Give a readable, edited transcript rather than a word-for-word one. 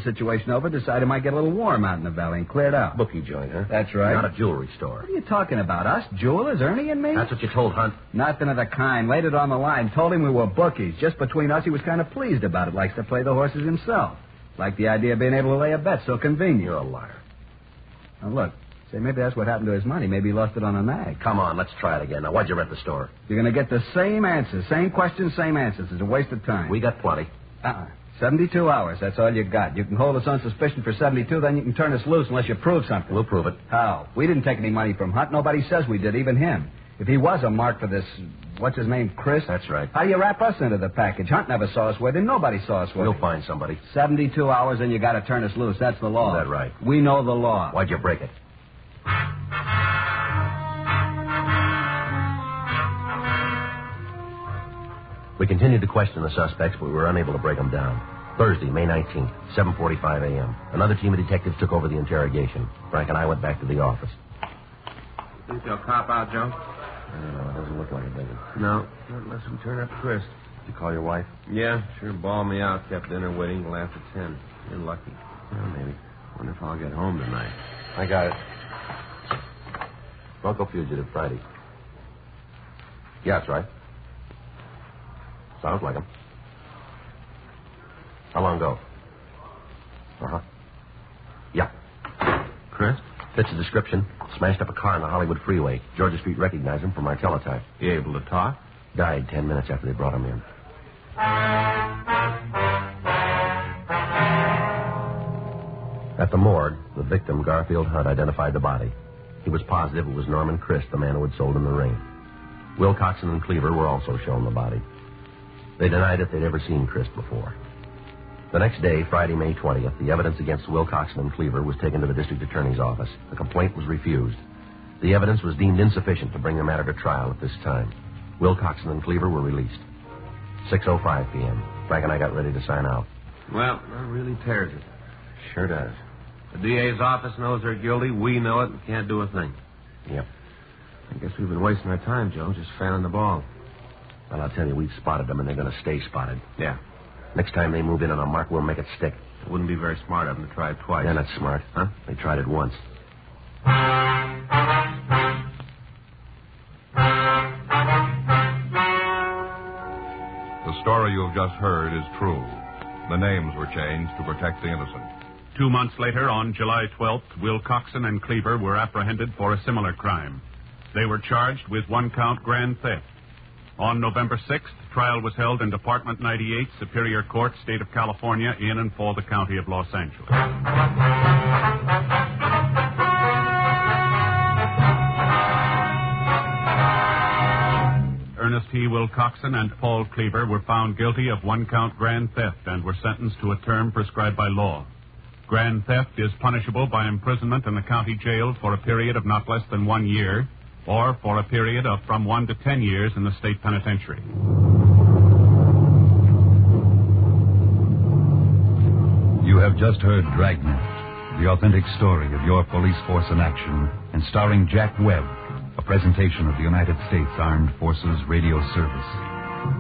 situation over, decided it might get a little warm out in the valley and cleared out. Bookie joint, huh? That's right. Not a jewelry store. What are you talking about? Us? Jewelers? Ernie and me? That's what you told Hunt? Nothing of the kind. Laid it on the line. Told him we were bookies. Just between us, he was kind of pleased about it. Likes to play the horses himself. Liked the idea of being able to lay a bet so convenient. You're a liar. Now, look. Say, maybe that's what happened to his money. Maybe he lost it on a nag. Come on, let's try it again. Now, why'd you rent the store? You're going to get the same answers. Same questions, same answers. It's a waste of time. We got plenty. 72 hours. That's all you got. You can hold us on suspicion for 72, then you can turn us loose unless you prove something. We'll prove it. How? We didn't take any money from Hunt. Nobody says we did, even him. If he was a mark for this, what's his name, Chris? That's right. How do you wrap us into the package? Hunt never saw us with him. Nobody saw us with him. We'll find somebody. 72 hours, and you got to turn us loose. That's the law. Is that right? We know the law. Why'd you break it? We continued to question the suspects, but we were unable to break them down. Thursday, May 19th, 7:45 a.m. Another team of detectives took over the interrogation. Frank and I went back to the office. Think they'll cop out, Joe? I don't know. It doesn't look like it, does it? No, not unless we turn up Chris. Did you call your wife? Yeah, sure bawled me out. Kept dinner waiting till after 10. You're lucky. Well, maybe. Wonder if I'll get home tonight. I got it. Bronco fugitive, Friday. Yeah, that's right. Sounds like him. How long ago? Uh-huh. Yeah. Chris? Fits the description. Smashed up a car on the Hollywood freeway. Georgia Street recognized him from our teletype. You able to talk? Died 10 minutes after they brought him in. At the morgue, the victim, Garfield Hunt, identified the body. He was positive it was Norman Christ, the man who had sold him the ring. Wilcoxon and Cleaver were also shown the body. They denied that they'd ever seen Christ before. The next day, Friday, May 20th, the evidence against Wilcoxon and Cleaver was taken to the district attorney's office. The complaint was refused. The evidence was deemed insufficient to bring the matter to trial at this time. Wilcoxon and Cleaver were released. 6:05 p.m. Frank and I got ready to sign out. Well, that really tears it. Sure does. The DA's office knows they're guilty. We know it and can't do a thing. Yep. I guess we've been wasting our time, Joe, just fanning the ball. Well, I'll tell you, we've spotted them, and they're going to stay spotted. Yeah. Next time they move in on a mark, we'll make it stick. It wouldn't be very smart of them to try it twice. They're not smart. Huh? They tried it once. The story you have just heard is true. The names were changed to protect the innocent. 2 months later, on July 12th, Wilcoxon and Cleaver were apprehended for a similar crime. They were charged with one-count grand theft. On November 6th, trial was held in Department 98, Superior Court, State of California, in and for the County of Los Angeles. Ernest T. Wilcoxon and Paul Cleaver were found guilty of one-count grand theft and were sentenced to a term prescribed by law. Grand theft is punishable by imprisonment in the county jail for a period of not less than 1 year, or for a period of from 1 to 10 years in the state penitentiary. You have just heard Dragnet, the authentic story of your police force in action, and starring Jack Webb, a presentation of the United States Armed Forces Radio Service.